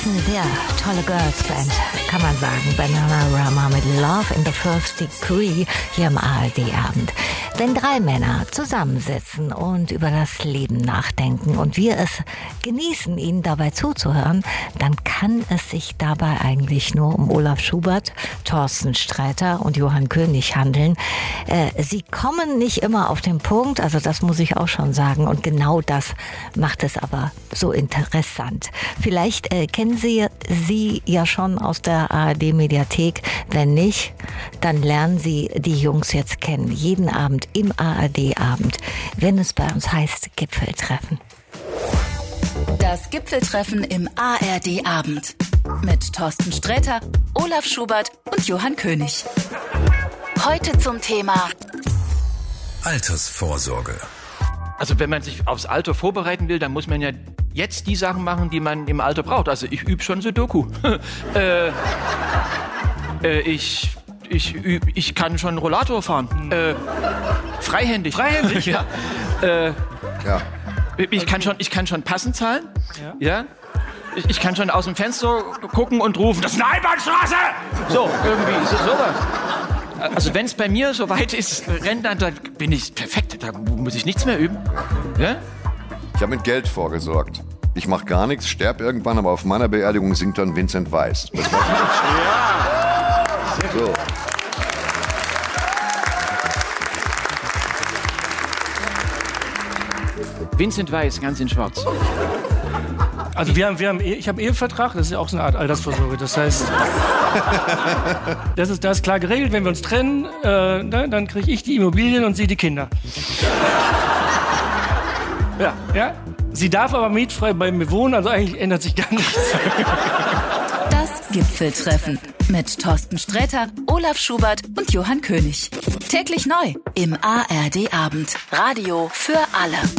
Eine sehr tolle Girls-Band, kann man sagen. Bananarama mit Love in the First Degree hier im ARD-Abend. Wenn 3 Männer zusammensitzen und über das Leben nachdenken und wir es genießen, ihnen dabei zuzuhören, dann kann es sich dabei eigentlich nur um Olaf Schubert, Thorsten Sträter und Johann König handeln. Sie kommen nicht immer auf den Punkt, also das muss ich auch schon sagen. Und genau das macht es aber so interessant. Vielleicht kennen Sie ja schon aus der ARD-Mediathek. Wenn nicht, dann lernen Sie die Jungs jetzt kennen. Jeden Abend im ARD-Abend, wenn es bei uns heißt Gipfeltreffen. Das Gipfeltreffen im ARD-Abend mit Thorsten Sträter, Olaf Schubert und Johann König. Heute zum Thema Altersvorsorge. Also wenn man sich aufs Alter vorbereiten will, dann muss man ja jetzt die Sachen machen, die man im Alter braucht. Also ich übe schon Sudoku. Ich kann schon Rollator fahren. Freihändig. Freihändig, ja. Ja. Ich kann schon passend zahlen. Ja. Ich kann schon aus dem Fenster gucken und rufen, das ist eine Einbahnstraße! So, irgendwie ist es sowas. Also wenn es bei mir soweit ist, Rentner, dann bin ich perfekt. Da muss ich nichts mehr üben. Ja? Ich habe mit Geld vorgesorgt. Ich mache gar nichts, sterbe irgendwann, aber auf meiner Beerdigung singt dann Vincent Weiss. Das war so. Vincent Weiss, ganz in schwarz. Also ich habe Ehevertrag, das ist ja auch so eine Art Altersvorsorge. Das heißt, das ist klar geregelt, wenn wir uns trennen, dann kriege ich die Immobilien und sie die Kinder. Ja. Sie darf aber mietfrei bei mir wohnen, also eigentlich ändert sich gar nichts. Das Gipfeltreffen mit Thorsten Sträter, Olaf Schubert und Johann König. Täglich neu im ARD-Abend. Radio für alle.